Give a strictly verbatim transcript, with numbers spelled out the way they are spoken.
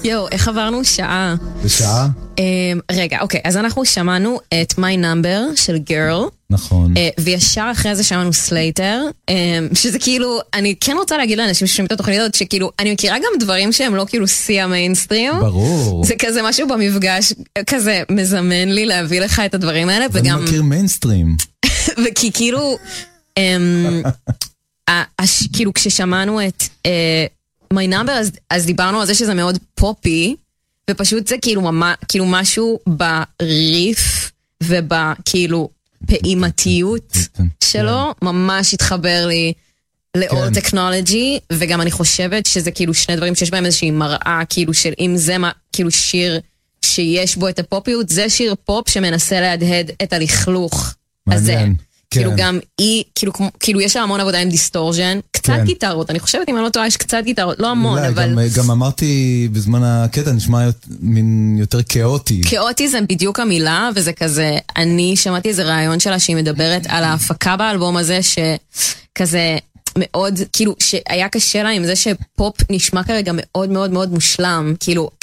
יו, איך עברנו? שעה. בשעה? רגע, אוקיי, אז אנחנו שמענו את My Number של Girl. נכון. וישר אחרי זה שמענו סלייטר, שזה כאילו, אני כן רוצה להגיד לאנשים ששומעים את התוכנית הזאת, שכאילו, אני מכירה גם דברים שהם לא כאילו שיא המיינסטרים. ברור. זה כזה משהו במפגש, כזה מזמן לי להביא לך את הדברים האלה, וגם... אני מכיר מיינסטרים. וכי כאילו, כאילו כששמענו את My Number, אז דיברנו על זה שזה מאוד פופי, ופשוט זה כאילו משהו בריף, ובכאילו פעימתיות שלו, ממש התחבר לי לאור טכנולוגי, וגם אני חושבת שזה כאילו שני דברים שיש בהם איזושהי מראה, כאילו של אם זה כאילו שיר שיש בו את הפופיות, זה שיר פופ שמנסה להדהד את הלכלוך הזה. כאילו גם היא, כאילו יש לה המון עבודה עם דיסטורז'ן, קצת גיטרות, אני חושבת אם אני לא טועה יש קצת גיטרות, לא המון, אבל... גם אמרתי בזמן הקטע, נשמע מין יותר כאוטי. כאוטי זה בדיוק המילה, וזה כזה, אני שמעתי איזה רעיון שלה שהיא מדברת על ההפקה באלבום הזה, שכזה מאוד, כאילו, שהיה קשה לה עם זה שפופ נשמע כרגע מאוד מאוד מאוד מושלם, כאילו...